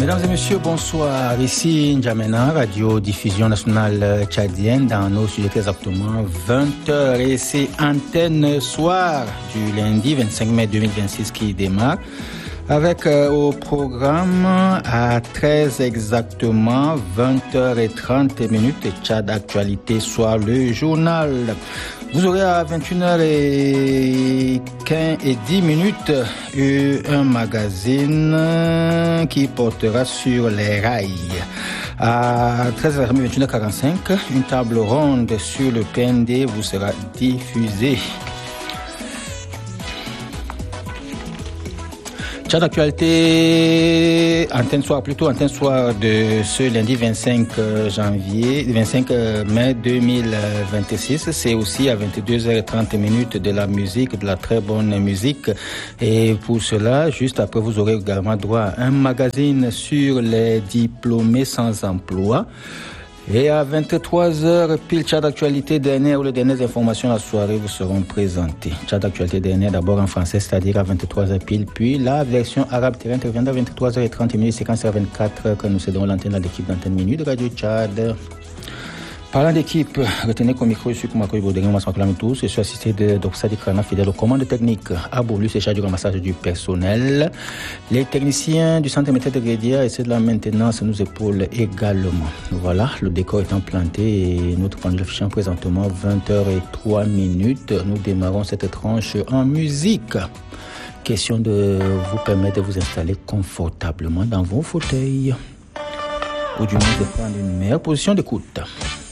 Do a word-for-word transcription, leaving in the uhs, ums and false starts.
Mesdames et messieurs, bonsoir. Ici N'Djamena, radio diffusion nationale tchadienne dans nos sujets exactement vingt heures et c'est antenne soir du lundi vingt-cinq mai deux mille vingt-six qui démarre avec euh, au programme à treize exactement vingt heures trente minutes Tchad Actualité soir le journal. Vous aurez à vingt et une heures quinze et dix minutes un magazine qui portera sur les rails. À treize heures vingt et une heures quarante-cinq, une table ronde sur le P N D vous sera diffusée. Tchad Actualité, antenne soir, plutôt antenne soir de ce lundi vingt-cinq janvier, vingt-cinq mai deux mille vingt-six. C'est aussi à vingt-deux heures trente minutes de la musique, de la très bonne musique. Et pour cela, juste après, vous aurez également droit à un magazine sur les diplômés sans emploi. Et à vingt-trois heures, pile Tchad Actualité dernière ou les dernières informations de la soirée vous seront présentées. Tchad Actualité dernière d'abord en français, c'est-à-dire à vingt-trois heures pile, puis la version arabe terrain interviendra à vingt-trois heures trente minutes, séquence à vingt-quatre que nous céderons l'antenne à l'équipe d'antenne minute de Radio Tchad. Parlant d'équipe, retenez qu'au micro, je suis Koumakoy Boudéré, on va se réclamer tous. Je suis assisté de Dr Dikrana, fidèle aux commandes techniques. Aboulus et chargé du ramassage du personnel. Les techniciens du centre métier de Guédia et ceux de la maintenance nous épaulent également. Voilà, le décor étant planté et notre pendule affichant présentement vingt heures trois minutes. Nous démarrons cette tranche en musique. Question de vous permettre de vous installer confortablement dans vos fauteuils. Ou du moins de prendre une meilleure position d'écoute.